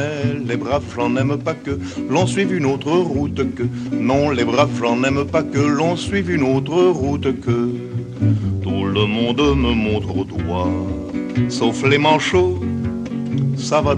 Les braves gens n'aiment pas que l'on suive une autre route que. Non, les braves gens n'aiment pas que l'on suive une autre route que. Tout le monde me montre au doigt, sauf les manchots, ça va.